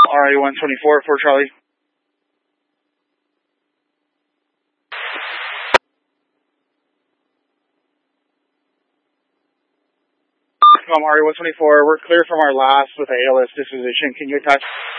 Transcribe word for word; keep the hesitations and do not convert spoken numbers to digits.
R A one twenty-four for Charlie. Um, R A one twenty-four, we're clear from our last with A L S disposition. Can you attach?